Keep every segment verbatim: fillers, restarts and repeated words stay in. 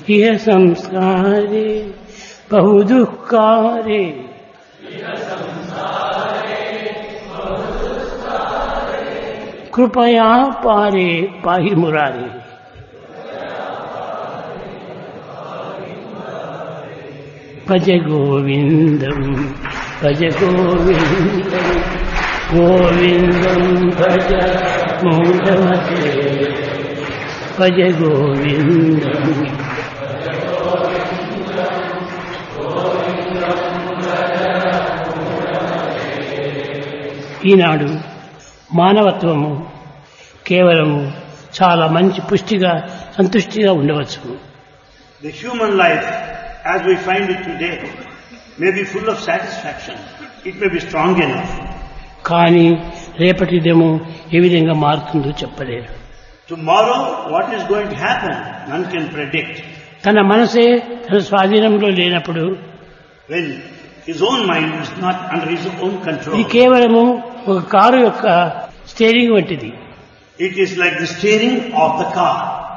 ఇహ సంస్కారే బహు దుఃఖారే కృపయా పారే పాహి మురారే. భజ గోవిందం భజ గోవిందం గోవిందం భజ మూఢమతే భజ గోవిందం. ఈనాడు మానవత్వము కేవలము చాలా మంచి పుష్టిగా సంతుష్టిగా ఉండవచ్చు. The human life, as we find it today, may be full of satisfaction. It may be strong enough. కానీ రేపటిదేమో ఏ విధంగా మారుతుందో చెప్పలేరు. Tomorrow, what is going to happen, none can predict. తన మనసే తన స్వాధీనంలో లేనప్పుడు When his own mind is not under his own ఇది control, కేవలము ఒక కారు యొక్క స్టీరింగ్ వంటిది. it is like the steering of the car.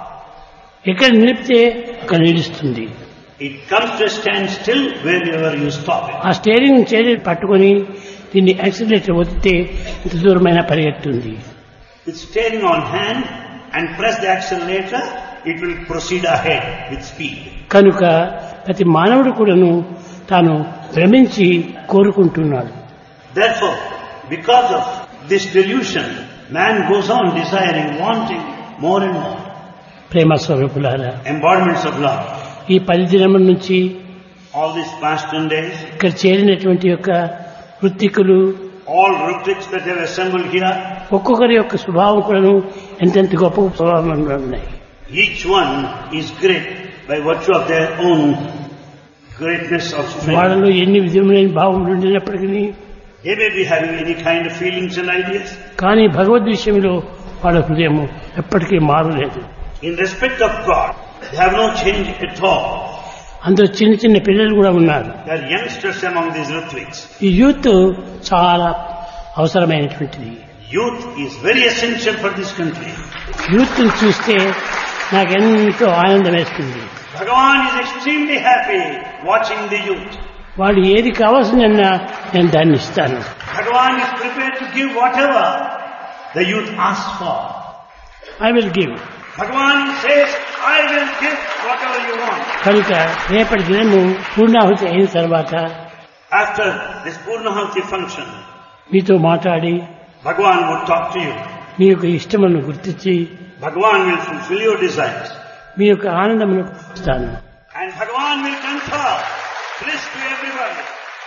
ఎక్కడ నిలిపితే అక్కడ నిలుస్తుంది. It comes to a standstill wherever you stop it. ఆ స్టీరింగ్ చేతి పట్టుకొని దీన్ని యాక్సిలరేటర్ ఒత్తితే ఇంత దూరమైన పరిగెత్తుంది. With steering on hand and press the accelerator, it will proceed ahead with speed. కనుక ప్రతి మానవుడు కూడాను తాను భ్రమించి కోరుకుంటున్నాడు. Therefore, because of this delusion, man goes on desiring, wanting more and more. ప్రేమ స్వరూపులారా, Embodiments of love. ఈ పది దినముల నుంచి All these past ten days, ఇక్కడ చేరినటువంటి యొక్క వృత్తికులు all ruptics that have assembled here, ఒక్కొక్కరి యొక్క స్వభావం కూడాను ఎంతెంత గొప్ప స్వభావంగా ఉన్నాయి. each one is great by virtue of their own greatness of strength. వాళ్ళలో ఎన్ని విధములైన భావములు ఉండినప్పటికీ They may be having any kind of feelings and ideas. కానీ భగవద్ విషయంలో వాళ్ళ హృదయం ఎప్పటికీ మారలేదు. In respect of God, they have no change at all. అందులో చిన్న చిన్న పిల్లలు కూడా ఉన్నారు. They are youngsters among these ritviks. ఈ యూత్ చాలా అవసరమైనటువంటిది. Youth is very essential for this country. Youth చూస్తే నాకెంతో ఆనందం వేస్తుంది. Bhagavan is extremely happy watching the youth. వాడు ఏది కావాల్సిందన్నా నేను దాన్ని ఇస్తాను. Bhagavan is prepared to give whatever the youth asks for. I will give. Bhagavan says, I will give whatever you want. కనుక రేపటి దినము పూర్ణాహుతి అయిన తర్వాత After this Purnahuti function, మీతో మాట్లాడి Bhagavan would talk to you. మీ యొక్క ఇష్టములను గుర్తించి Bhagavan will fulfill your desires. మీ యొక్క ఆనందమును ఇస్తాను. And Bhagavan will confer bliss to everybody.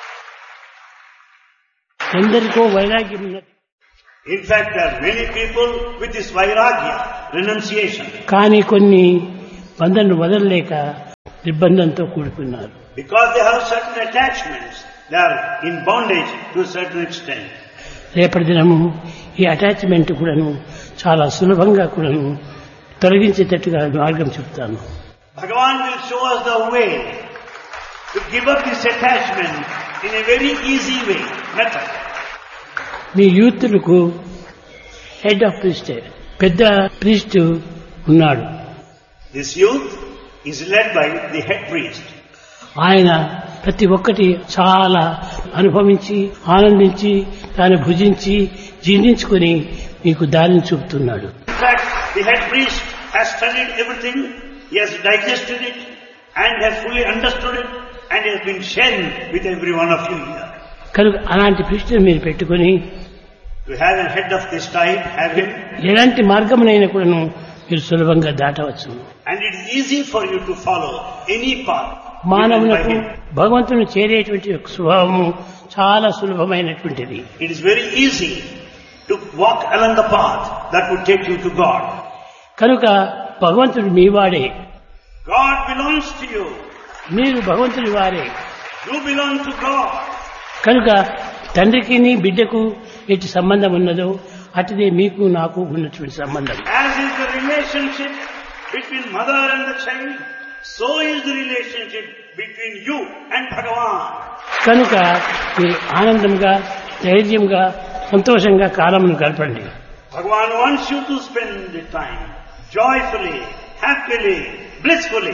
ఎందరికో వైరాగ్యం ఉన్నది. In fact, there are many people with this vairagya, renunciation. కానీ కొన్ని బంధనను వదలలేక నిర్బంధంతో కూడుకున్నారు. Because they have certain attachments, they are in bondage to a certain extent. రేపటి దినము ఈ అటాచ్మెంట్ కూడాను చాలా సులభంగా కూడాను తొలగించేటట్టుగా మార్గం చెప్తాను. Bhagavan will show us the way to give up this attachment in a very easy way, method. Me యూత్లకు head of priest పెద్ద ప్రీస్ట్ ఉన్నాడు. This youth is led by the head priest. ఆయన ప్రతి ఒక్కటి చాలా అనుభవించి ఆనందించి తాను భుజించి జీర్ణించుకుని మీకు దారిని చూపుతున్నాడు. In fact, the head priest has studied everything, he has digested it and has fully understood it and he has been sharing with every one of you here. కనుక అలాంటి ప్రీస్టుని మీరు పెట్టుకుని To have a head of this type, have him, ఎలాంటి మార్గమునైనా కూడాను మీరు సులభంగా దాటవచ్చు. and it is easy for you to follow any path given by మానవులకు him. భగవంతుని చేరేటువంటి యొక్క స్వభావము చాలా సులభమైనటువంటిది. It is very easy to walk along the path that would take you to God. కనుక భగవంతుడు మీ వాడే, God belongs to you. మీరు భగవంతుని వారే. You belong to God. కనుక తండ్రికి బిడ్డకు ఎట్టి సంబంధం ఉన్నదో అటుదే మీకు నాకు ఉన్నటువంటి సంబంధం. As is the relationship between mother and the child, so is the relationship between you and Bhagavan. కనుక మీరు ఆనందంగా ధైర్యంగా సంతోషంగా కాలమును గడపండి. Bhagavan wants you to spend the time joyfully, happily, blissfully.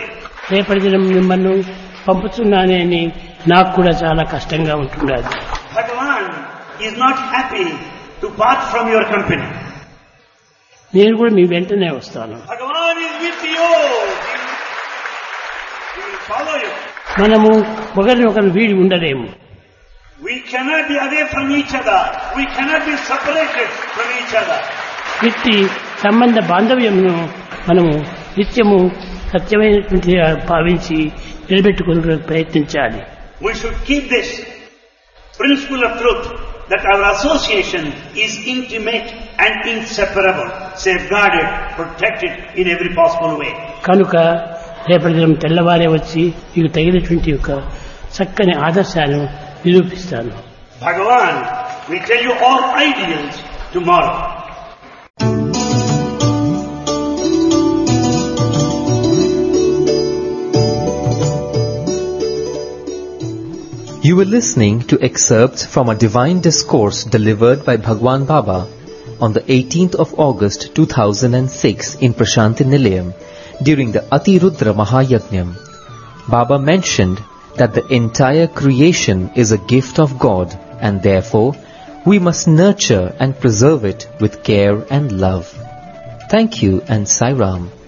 రేపటి దినం మిమ్మల్ని పంపుతున్నానే అని నాకు కూడా చాలా కష్టంగా ఉంటున్నది. Bhagavan is not happy to part from your company. నేను కూడా మీ వెంటనే వస్తాను. Bhagavan is with you. He will follow you. మనము ఒకరిని ఒకరు వీడి ఉండలేము. We cannot be away from each other. We cannot be separated from each other. ఇట్టి సంబంధ బాంధవ్యమును మనము నిత్యము సత్యమైనటువంటి భావించి నిలబెట్టుకునే ప్రయత్నించాలి. We should keep this principle of truth that our association is intimate and inseparable, safeguarded, protected in every possible way. కనుక రేపటి దినం తెల్లవారే వచ్చి మీకు తగినటువంటి యొక్క చక్కని ఆదర్శాలను నిరూపిస్తాను. Bhagavan will tell you all ideals tomorrow. You were listening to excerpts from a divine discourse delivered by Bhagwan Baba on the eighteenth of August two thousand six in Prashanti Nilayam during the Atirudra Mahayajnam. Baba mentioned that the entire creation is a gift of God and therefore we must nurture and preserve it with care and love. Thank you and Sai Ram.